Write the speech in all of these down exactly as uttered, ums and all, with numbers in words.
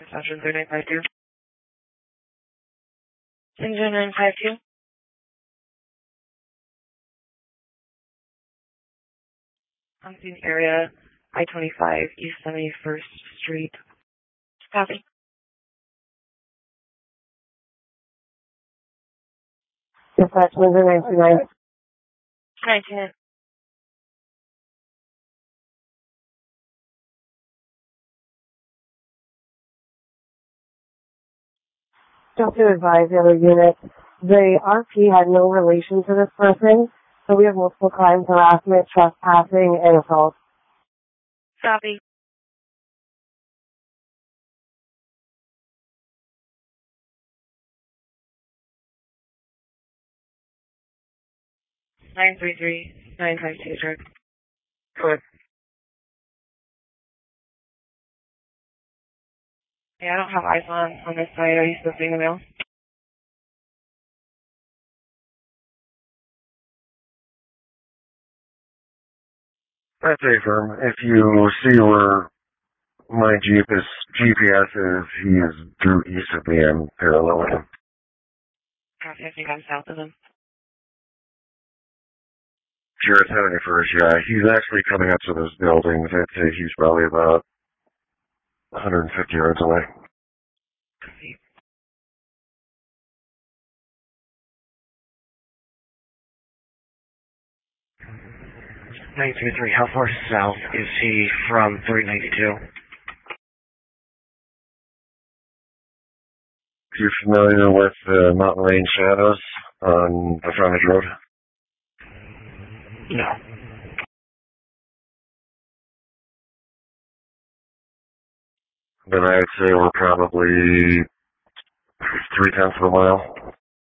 Session three nine five two. Engine nine five two. On scene area, I twenty-five, East seventy-first Street. Copy. Dispatch, Windsor nine two nine. nine ten. Just to advise the other unit, the R P had no relation to this person, so we have multiple crimes, harassment, trespassing, and assault. Copy. nine three three, nine five two, sir. Correct. Yeah, I don't have eyes on on this side. Are you still seeing the mail? That's a firm. If you see where my Jeep is, G P S is, he is due east of me and parallel with him. Copy, I think I'm south of him. Sure, seventy-first, yeah. He's actually coming up to those buildings. I'd say he's probably about one hundred fifty yards away. Copy. nine three three, how far south is he from three ninety-two? You're familiar with the Mountain Range Shadows on the frontage road? No. Then I'd say we're probably three-tenths of a mile.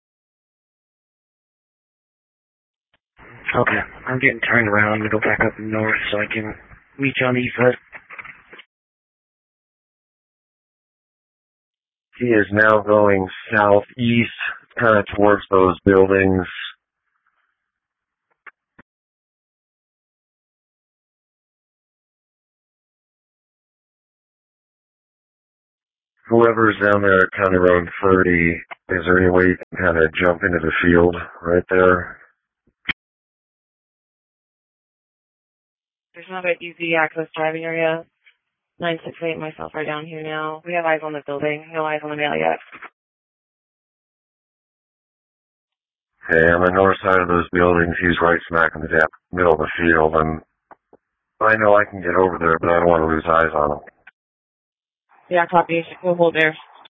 Okay, I'm getting turned around to go back up north so I can meet you on the east side. He is now going southeast, kind of towards those buildings. Whoever's down there at County Road thirty, is there any way you can kind of jump into the field right there? There's not an easy access driving area. nine six eight, myself are down here now. We have eyes on the building, no eyes on the mail yet. Okay, on the north side of those buildings, he's right smack in the depth, middle of the field, and I know I can get over there, but I don't want to lose eyes on him. Yeah, copy. We'll hold there.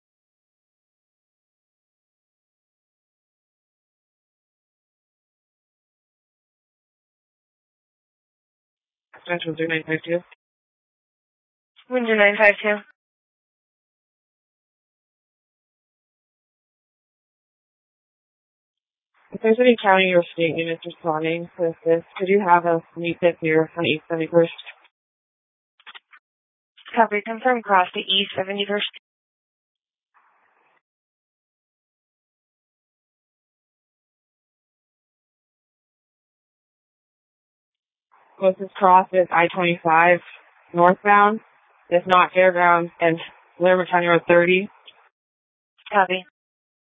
Extension three nine five two. Windsor nine five two. If there's any county or state units responding to this, could you have us meet this here on East seventy-first? Copy. Confirm cross to East seventy-first. Closest cross is I twenty-five northbound. If not, Fairgrounds and Larimer County Road thirty. Copy.